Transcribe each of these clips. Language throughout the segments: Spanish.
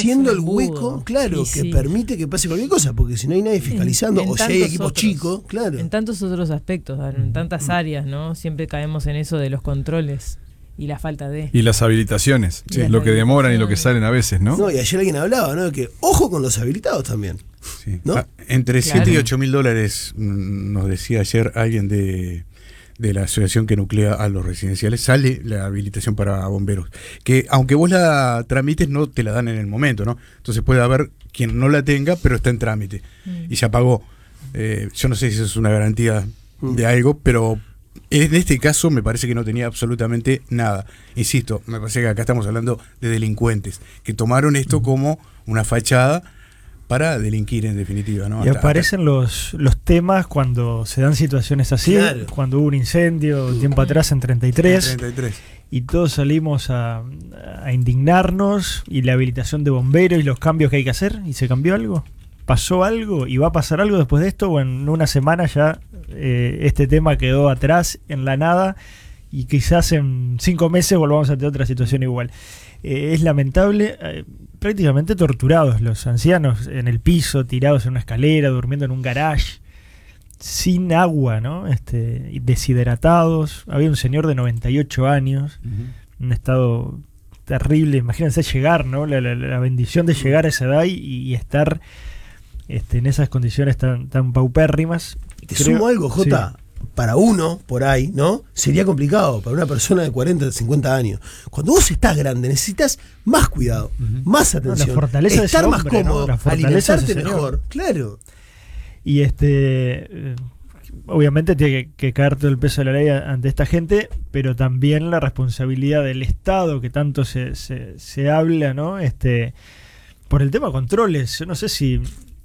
siendo el hueco, claro, que permite que pase cualquier cosa, porque si no hay nadie fiscalizando, o si hay equipos chicos, claro. En tantos otros aspectos, en tantas áreas, ¿no? Siempre caemos en eso de los controles y la falta de... Y las habilitaciones, lo que demoran y lo que salen a veces, ¿no? No, y ayer alguien hablaba, ¿no? Que ojo con los habilitados también. Sí. ¿No? Entre 7 y 8 mil dólares, nos decía ayer alguien de la asociación que nuclea a los residenciales, sale la habilitación para bomberos. Que aunque vos la tramites, no te la dan en el momento, ¿no? Entonces puede haber quien no la tenga, pero está en trámite y ya pagó. Yo no sé si eso es una garantía de algo, pero en este caso me parece que no tenía absolutamente nada. Insisto, me parece que acá estamos hablando de delincuentes que tomaron esto como una fachada para delinquir, en definitiva, ¿no? Y aparecen los temas cuando se dan situaciones así, claro. Cuando hubo un incendio un tiempo atrás en 33, y todos salimos a indignarnos, y la habilitación de bomberos y los cambios que hay que hacer, y se cambió algo. ¿Pasó algo y va a pasar algo después de esto? O en una semana ya este tema quedó atrás en la nada, y quizás en 5 meses volvamos a tener otra situación igual. Es lamentable, prácticamente torturados los ancianos en el piso, tirados en una escalera, durmiendo en un garage, sin agua, ¿no? Deshidratados. Había un señor de 98 años, en un estado terrible. Imagínense llegar, ¿no? La bendición de llegar a esa edad y estar en esas condiciones tan paupérrimas. Te sumo algo, Jota. Sí. Para uno, por ahí, ¿no? Sería complicado, para una persona de 40, 50 años. Cuando vos estás grande, necesitas más cuidado, más atención, la fortaleza estar de ese más hombre, cómodo, ¿no? alimentarte mejor, claro. Y obviamente tiene que caer todo el peso de la ley ante esta gente, pero también la responsabilidad del Estado, que tanto se habla, ¿no? Por el tema de controles. Yo no sé si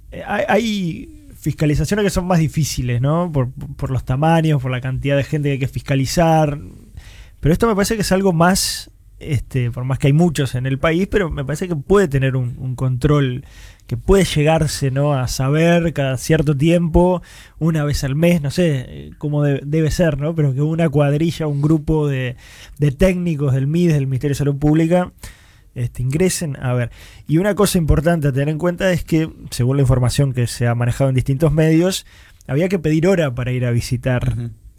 hay fiscalizaciones que son más difíciles, ¿no? Por los tamaños, por la cantidad de gente que hay que fiscalizar. Pero esto me parece que es algo más, por más que hay muchos en el país, pero me parece que puede tener un control, que puede llegarse, ¿no? A saber cada cierto tiempo, una vez al mes, no sé cómo debe ser, ¿no? Pero que una cuadrilla, un grupo de técnicos del MIDES, del Ministerio de Salud Pública, ingresen a ver. Y una cosa importante a tener en cuenta es que, según la información que se ha manejado en distintos medios, había que pedir hora para ir a visitar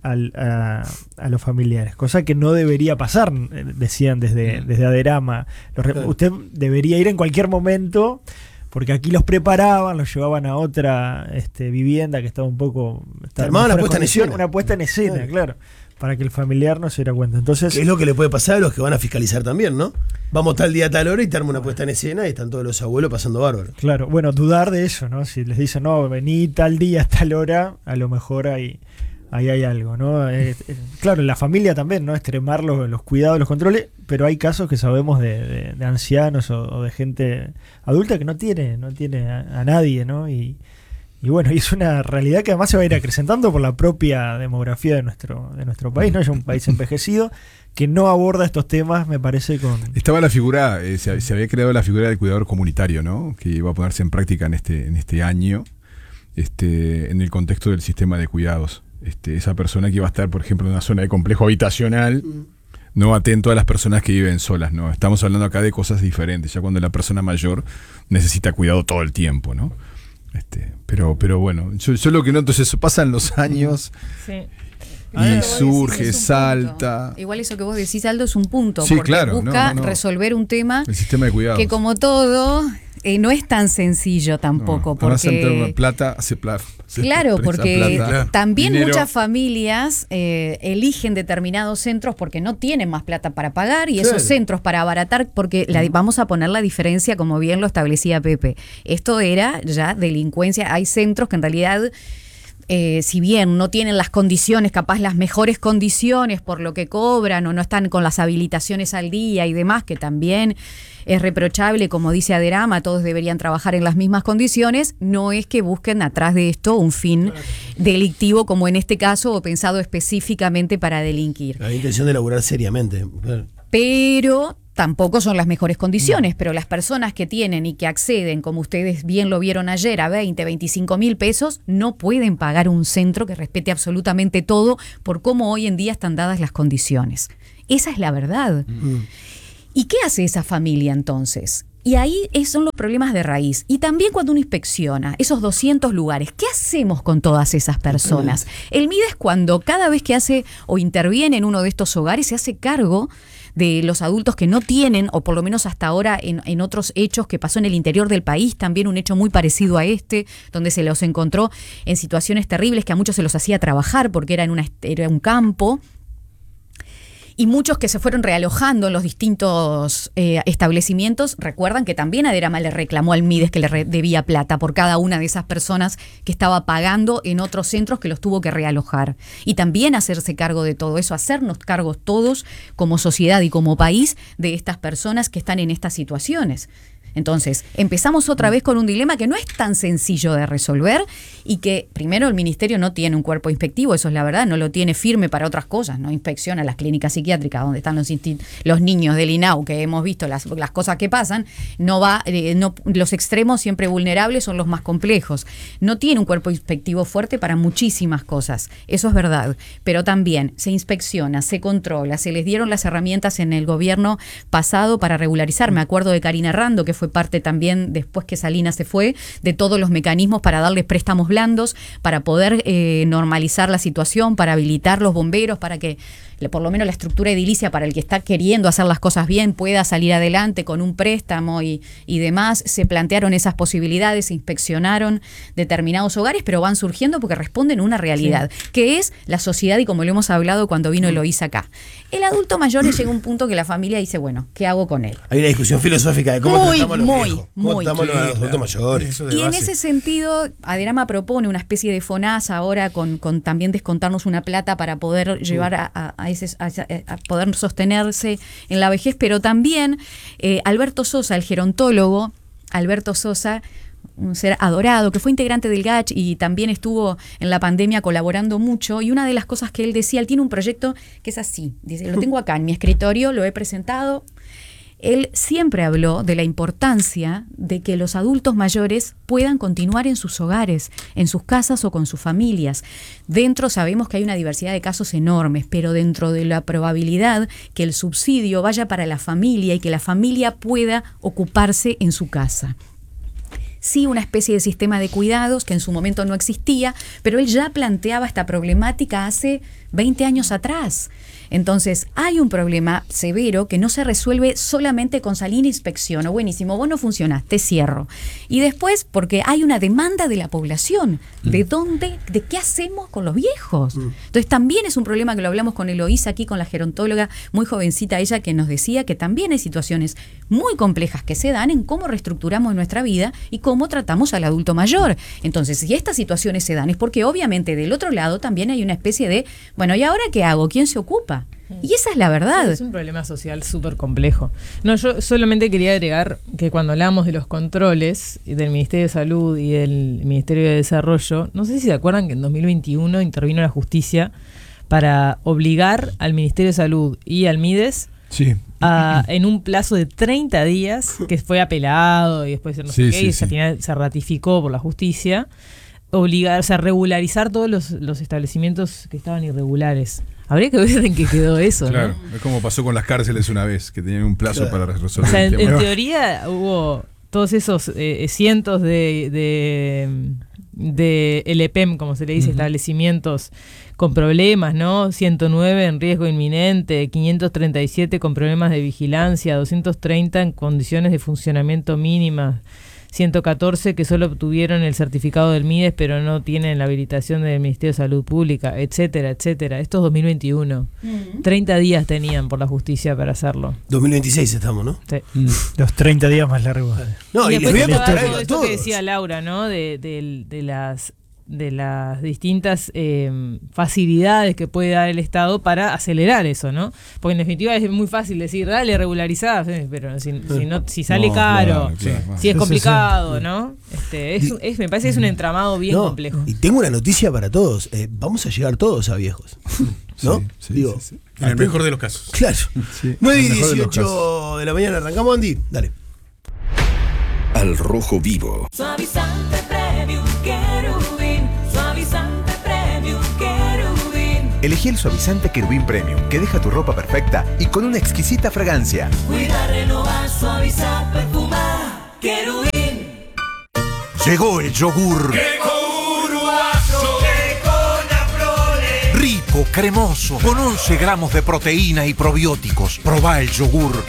a los familiares, cosa que no debería pasar, decían desde Aderama. Usted debería ir en cualquier momento, porque aquí los preparaban, los llevaban a otra vivienda que estaba un poco... Armaban una puesta en escena. Una puesta en escena, claro, para que el familiar no se diera cuenta. Entonces, ¿qué es lo que le puede pasar a los que van a fiscalizar también, no? Vamos tal día, tal hora, y te arma una puesta en escena y están todos los abuelos pasando bárbaro. Claro, bueno, dudar de eso, ¿no? Si les dicen, no, vení tal día, tal hora, a lo mejor ahí hay algo, ¿no? Claro, en la familia también, ¿no? Extremar los cuidados, los controles, pero hay casos que sabemos de ancianos o de gente adulta que no tiene a nadie, ¿no? Y bueno, y es una realidad que además se va a ir acrecentando por la propia demografía de nuestro país, ¿no? Es un país envejecido que no aborda estos temas, me parece, Estaba la figura, se había creado la figura del cuidador comunitario, ¿no? Que iba a ponerse en práctica en este año, en el contexto del sistema de cuidados. Esa persona que iba a estar, por ejemplo, en una zona de complejo habitacional, no atento a las personas que viven solas, ¿no? Estamos hablando acá de cosas diferentes, ya cuando la persona mayor necesita cuidado todo el tiempo, ¿no? Pero bueno, yo lo que noto es eso, pasan los años y surge, salta. Igual eso que vos decís, Aldo, es un punto, sí, porque claro, busca resolver un tema, el sistema de cuidados, que como todo no es tan sencillo tampoco, porque plata hace plata. Claro, porque plata, también dinero. Muchas familias eligen determinados centros porque no tienen más plata para pagar, y esos centros para abaratar, porque vamos a poner la diferencia, como bien lo establecía Pepe. Esto era ya delincuencia. Hay centros que en realidad, si bien no tienen las condiciones, capaz las mejores condiciones por lo que cobran, o no están con las habilitaciones al día y demás, que también es reprochable, como dice Aderama, todos deberían trabajar en las mismas condiciones, no es que busquen atrás de esto un fin delictivo, como en este caso, o pensado específicamente para delinquir. La intención de laburar seriamente. Pero tampoco son las mejores condiciones, pero las personas que tienen y que acceden, como ustedes bien lo vieron ayer, a 20, 25 mil pesos, no pueden pagar un centro que respete absolutamente todo por cómo hoy en día están dadas las condiciones. Esa es la verdad. ¿Y qué hace esa familia entonces? Y ahí son los problemas de raíz. Y también cuando uno inspecciona esos 200 lugares, ¿qué hacemos con todas esas personas? El MIDES, cuando cada vez que hace o interviene en uno de estos hogares, se hace cargo de los adultos que no tienen, o por lo menos hasta ahora en otros hechos que pasó en el interior del país, también un hecho muy parecido a este, donde se los encontró en situaciones terribles que a muchos se los hacía trabajar porque era un campo. Y muchos que se fueron realojando en los distintos establecimientos, recuerdan que también Aderama le reclamó al MIDES que le debía plata por cada una de esas personas que estaba pagando en otros centros que los tuvo que realojar. Y también hacerse cargo de todo eso, hacernos cargos todos como sociedad y como país de estas personas que están en estas situaciones. Entonces, empezamos otra vez con un dilema que no es tan sencillo de resolver y que, primero, el Ministerio no tiene un cuerpo inspectivo, eso es la verdad, no lo tiene firme para otras cosas, no inspecciona las clínicas psiquiátricas donde están los niños del INAU, que hemos visto las cosas que pasan, los extremos siempre vulnerables son los más complejos. No tiene un cuerpo inspectivo fuerte para muchísimas cosas, eso es verdad, pero también se inspecciona, se controla, se les dieron las herramientas en el gobierno pasado para regularizar. Me acuerdo de Karina Rando, que fue parte también, después que Salinas se fue, de todos los mecanismos para darles préstamos blandos, para poder normalizar la situación, para habilitar los bomberos, para que por lo menos la estructura edilicia para el que está queriendo hacer las cosas bien pueda salir adelante con un préstamo y demás. Se plantearon esas posibilidades, se inspeccionaron determinados hogares, pero van surgiendo porque responden a una realidad, que es la sociedad, y como lo hemos hablado cuando vino Eloísa acá. El adulto mayor llega a un punto que la familia dice, bueno, ¿qué hago con él? Hay una discusión filosófica de cómo tratamos a los viejos, cómo tratamos a los adultos mayores. Y en ese sentido, Aderama propone una especie de FONASA ahora con también descontarnos una plata para poder llevar a poder sostenerse en la vejez, pero también Alberto Sosa, el gerontólogo, Alberto Sosa, un ser adorado, que fue integrante del GACH y también estuvo en la pandemia colaborando mucho, y una de las cosas que él decía, él tiene un proyecto que es así, dice, lo tengo acá en mi escritorio, lo he presentado. Él siempre habló de la importancia de que los adultos mayores puedan continuar en sus hogares, en sus casas o con sus familias. Dentro sabemos que hay una diversidad de casos enormes, pero dentro de la probabilidad que el subsidio vaya para la familia y que la familia pueda ocuparse en su casa. Sí, una especie de sistema de cuidados que en su momento no existía, pero él ya planteaba esta problemática hace 20 años atrás. Entonces, hay un problema severo que no se resuelve solamente con salir inspección, o buenísimo, vos no funcionás, te cierro. Y después, porque hay una demanda de la población, de qué hacemos con los viejos. Entonces, también es un problema que lo hablamos con Eloísa aquí, con la gerontóloga, muy jovencita ella, que nos decía que también hay situaciones muy complejas que se dan en cómo reestructuramos nuestra vida y cómo tratamos al adulto mayor. Entonces, si estas situaciones se dan, es porque obviamente del otro lado también hay una especie de, bueno, ¿y ahora qué hago? ¿Quién se ocupa? Y esa es la verdad. Es un problema social súper complejo. No, yo solamente quería agregar que cuando hablamos de los controles del Ministerio de Salud y del Ministerio de Desarrollo, no sé si se acuerdan que en 2021 intervino la justicia para obligar al Ministerio de Salud y al MIDES en un plazo de 30 días, que fue apelado y después no sé qué, y al final se ratificó por la justicia, regularizar todos los establecimientos que estaban irregulares. Habría que ver en qué quedó eso, claro, ¿no? Es como pasó con las cárceles una vez, que tenían un plazo para resolver. O sea, el tema. En teoría hubo todos esos cientos de LEPEM, como se le dice, establecimientos con problemas, ¿no? 109 en riesgo inminente, 537 con problemas de vigilancia, 230 en condiciones de funcionamiento mínimas, 114 que solo obtuvieron el certificado del MIDES pero no tienen la habilitación del Ministerio de Salud Pública, etcétera, etcétera. Esto es 2021. 30 días tenían por la justicia para hacerlo. 2026 estamos, ¿no? Sí. Los 30 días más largos. No, y les voy a mostrar todo a esto todos. que decía Laura, ¿no? De las distintas facilidades que puede dar el Estado para acelerar eso, ¿no? Porque en definitiva es muy fácil decir, dale, regularizar, pero si sale caro, si es complicado, ¿no? Me parece que es un entramado bien complejo. Y tengo una noticia para todos. Vamos a llegar todos a viejos. ¿No? Digo, en el mejor de los casos. Claro. 9:18 de la mañana, arrancamos, Andy. Dale. Al rojo vivo. Suavizante Premium Querubín. Suavizante Premium Querubín. Elegí el suavizante Querubín Premium, que deja tu ropa perfecta y con una exquisita fragancia. Cuida, renovar, suavizar, perfumar. Llegó el yogur. Rico, cremoso, con 11 gramos de proteína y probióticos. Probá el yogur.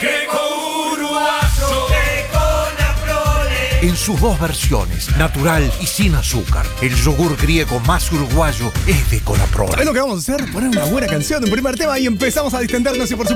En sus dos versiones, natural y sin azúcar. El yogur griego más uruguayo es de Conaprole. ¿Sabes lo que vamos a hacer? Poner una buena canción, un primer tema y empezamos a distendernos y por supuesto